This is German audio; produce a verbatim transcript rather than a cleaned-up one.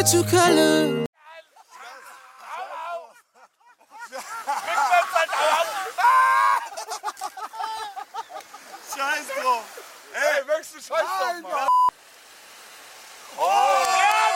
watercolor. Scheiß drauf! Ey, möchtest du Scheiß drauf machen? Oh!